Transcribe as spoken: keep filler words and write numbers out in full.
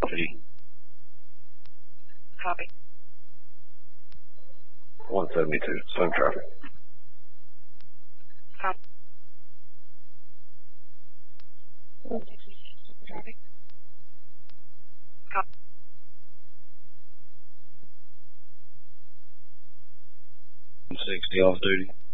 G. Copy. one seventy-two, same traffic. Copy. one sixty-six, traffic. Copy. one sixty off duty.